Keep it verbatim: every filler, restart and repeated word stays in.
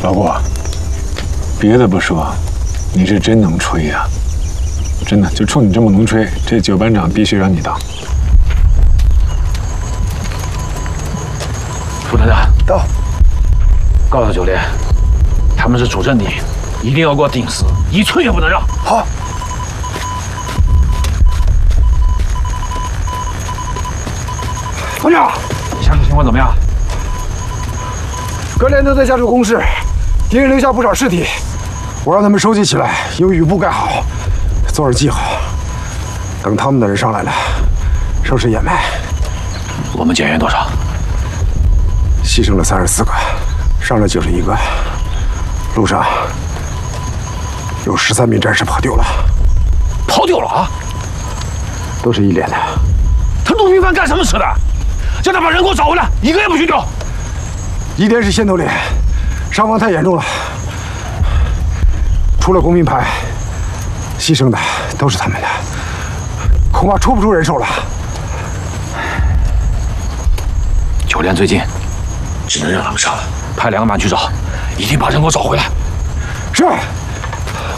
老顾，别的不说，你是真能吹呀！真的，就冲你这么能吹，这九班长必须让你当。 副团长到， 告诉九连，他们是主阵地，一定要给我顶死，一寸也不能让。 好。团长， 下手情况怎么样？ 各连都在家住工事，敌人留下不少尸体，我让他们收集起来，用雨布盖好，做上记号。等他们的人上来了，收拾掩埋。 我们减员多少？ 牺牲了三十四个，上来九十一个。路上有十三名战士跑丢了， 跑丢了啊！ 都是一连的。 他陆平帆干什么吃的？叫他把人给我找回来，一个也不许丢。 一连是先头连，伤亡太严重了，除了公民排，牺牲的都是他们的，恐怕抽不出人手了。 九连最近，只能让他们上来，派两个班去找，一定把人给我找回来。 是。